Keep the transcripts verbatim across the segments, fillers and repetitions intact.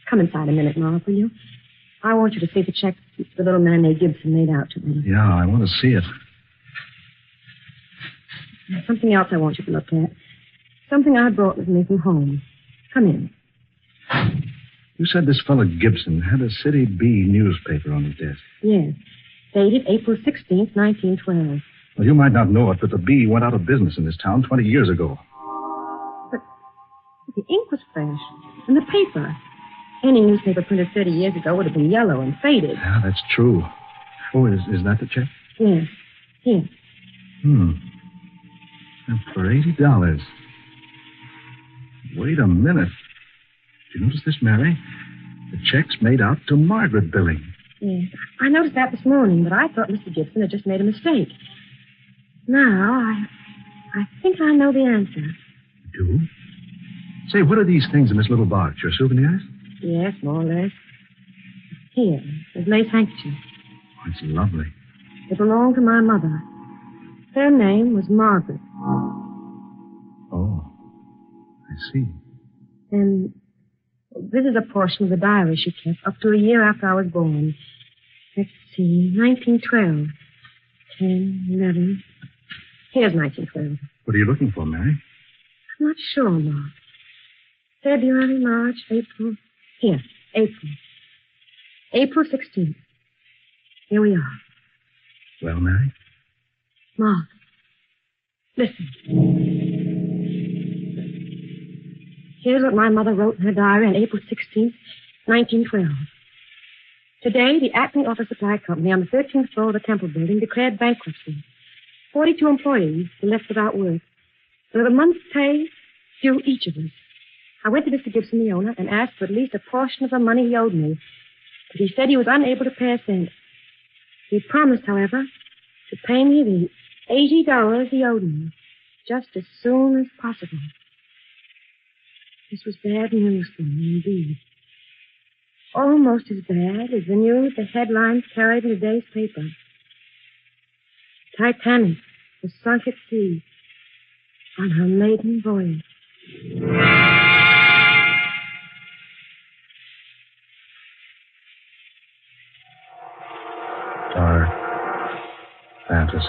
Come inside a minute, Mark, will you? I want you to see the check the little man named Gibson made out to me. Yeah, I want to see it. There's something else I want you to look at. Something I brought with me from home. Come in. You said this fellow Gibson had a City Bee newspaper on his desk. Yes. Dated April sixteenth, nineteen twelve. Well, you might not know it, but the Bee went out of business in this town twenty years ago. But the ink was fresh. And the paper. Any newspaper printed thirty years ago would have been yellow and faded. Yeah, that's true. Oh, is, is that the check? Yes. Here. Hmm. And for eighty dollars. Wait a minute. Did you notice this, Mary? The check's made out to Margaret Billing. Yes. I noticed that this morning, but I thought Mister Gibson had just made a mistake. Now, I I think I know the answer. You do? Say, what are these things in this little box? Your souvenirs? Yes, more or less. Here, this lace handkerchief. Oh, it's lovely. It belonged to my mother. Her name was Margaret. Oh, I see. And this is a portion of the diary she kept up to a year after I was born. Let's see, nineteen twelve. Ten, eleven. Here's nineteen twelve. What are you looking for, Mary? I'm not sure, Mark. February, March, April. Here, April. April sixteenth. Here we are. Well, Mary? Mark, listen. Here's what my mother wrote in her diary on April sixteenth, nineteen twelve. Today, the Acme Office Supply Company on the thirteenth floor of the Temple Building declared bankruptcy. Forty-two employees were left without work. With a month's pay due each of us. I went to Mister Gibson, the owner, and asked for at least a portion of the money he owed me. But he said he was unable to pay a cent. He promised, however, to pay me the eighty dollars he owed me just as soon as possible. This was bad news for me, indeed. Almost as bad as the news the headlines carried in today's paper. Titanic was sunk at sea on her maiden voyage. Dark fantasy.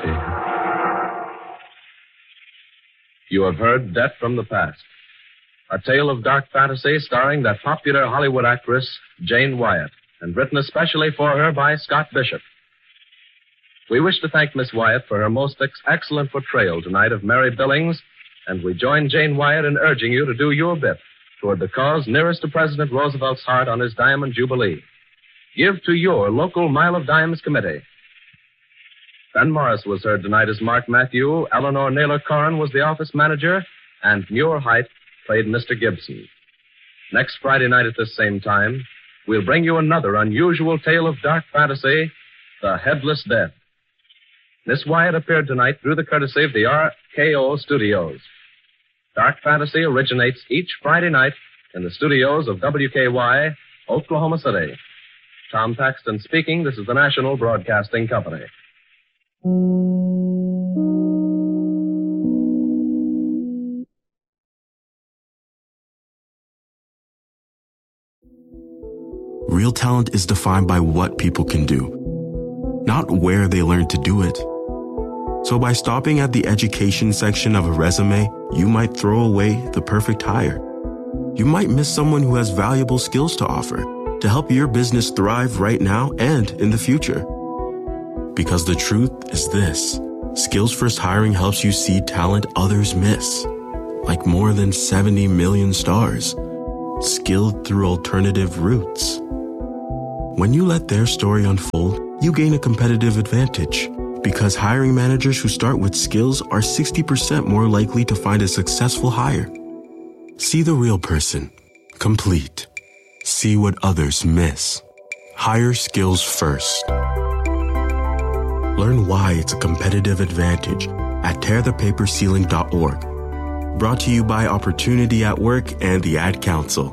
You have heard Debt from the Past, a tale of dark fantasy starring that popular Hollywood actress, Jane Wyatt, and written especially for her by Scott Bishop. We wish to thank Miss Wyatt for her most ex- excellent portrayal tonight of Mary Billings, and we join Jane Wyatt in urging you to do your bit toward the cause nearest to President Roosevelt's heart on his Diamond Jubilee. Give to your local Mile of Dimes committee. Ben Morris was heard tonight as Mark Matthew, Eleanor Naylor-Corrin was the office manager, and Muir Height played Mister Gibson. Next Friday night at this same time, we'll bring you another unusual tale of dark fantasy, The Headless Dead. Miss Wyatt appeared tonight through the courtesy of the R K O Studios. Dark fantasy originates each Friday night in the studios of W K Y, Oklahoma City. Tom Paxton speaking. This is the National Broadcasting Company. Real talent is defined by what people can do, not where they learn to do it. So by stopping at the education section of a resume, you might throw away the perfect hire. You might miss someone who has valuable skills to offer to help your business thrive right now and in the future. Because the truth is this, Skills First Hiring helps you see talent others miss, like more than seventy million stars, skilled through alternative routes. When you let their story unfold, you gain a competitive advantage. Because hiring managers who start with skills are sixty percent more likely to find a successful hire. See the real person. Complete. See what others miss. Hire skills first. Learn why it's a competitive advantage at tear the paper ceiling dot org. Brought to you by Opportunity at Work and the Ad Council.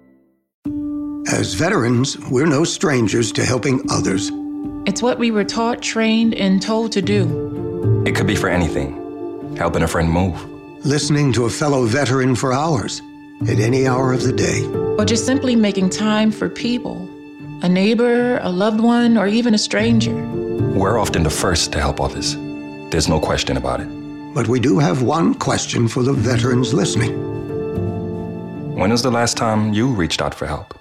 As veterans, we're no strangers to helping others. It's what we were taught, trained, and told to do. It could be for anything. Helping a friend move. Listening to a fellow veteran for hours. at any hour of the day. Or just simply making time for people, a neighbor, a loved one, or even a stranger. We're often the first to help others. There's no question about it. But we do have one question for the veterans listening. When was the last time you reached out for help?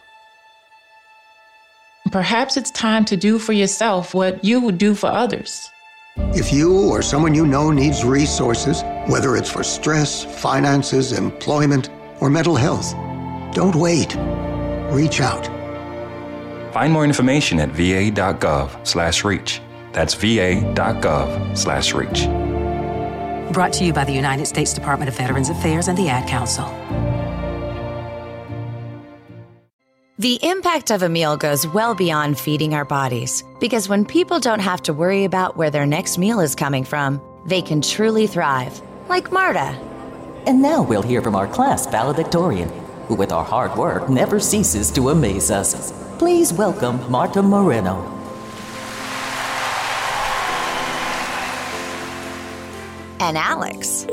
Perhaps it's time to do for yourself what you would do for others. If you or someone you know needs resources, whether it's for stress, finances, employment, or mental health, don't wait. Reach out. Find more information at va.gov slash reach. That's va.gov slash reach. Brought to you by the United States Department of Veterans Affairs and the Ad Council. The impact of a meal goes well beyond feeding our bodies, because when people don't have to worry about where their next meal is coming from, they can truly thrive, like Marta. And now we'll hear from our class valedictorian, who with our hard work never ceases to amaze us. Please welcome Marta Moreno. And Alex.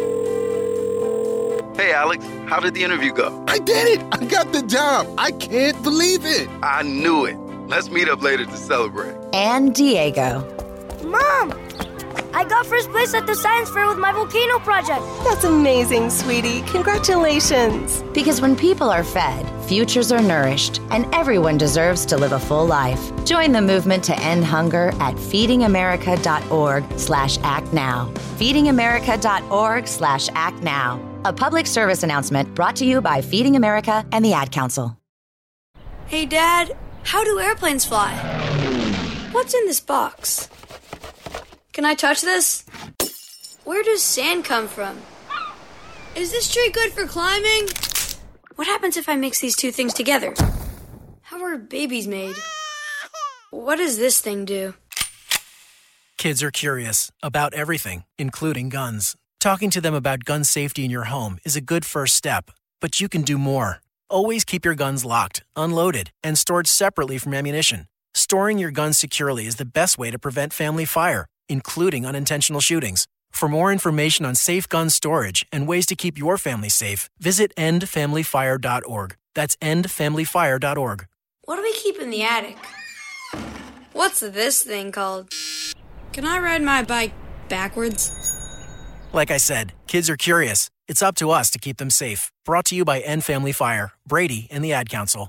Hey, Alex, how did the interview go? I did it! I got the job! I can't believe it! I knew it. Let's meet up later to celebrate. And Diego. Mom! I got first place at the science fair with my volcano project. That's amazing, sweetie. Congratulations. Because when people are fed, futures are nourished, and everyone deserves to live a full life. Join the movement to end hunger at feedingamerica.org slash act now. feedingamerica.org slash act now. A public service announcement brought to you by Feeding America and the Ad Council. Hey, Dad, how do airplanes fly? What's in this box? Can I touch this? Where does sand come from? Is this tree good for climbing? What happens if I mix these two things together? How are babies made? What does this thing do? Kids are curious about everything, including guns. Talking to them about gun safety in your home is a good first step, but you can do more. Always keep your guns locked, unloaded, and stored separately from ammunition. Storing your guns securely is the best way to prevent family fire, including unintentional shootings. For more information on safe gun storage and ways to keep your family safe, visit end family fire dot org. That's end family fire dot org. What do we keep in the attic? What's this thing called? Can I ride my bike backwards? Like I said, kids are curious. It's up to us to keep them safe. Brought to you by End Family Fire, Brady, and the Ad Council.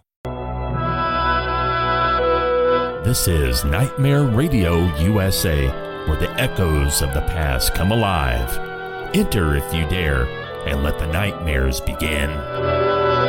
This is Nightmare Radio U S A, where the echoes of the past come alive. Enter if you dare, and let the nightmares begin.